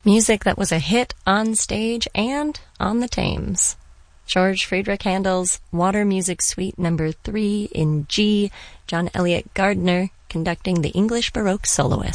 Music that was a hit on stage and on the Thames. George Friedrich Handel's Water Music Suite No. 3 in G, John Eliot Gardiner conducting the English Baroque soloist.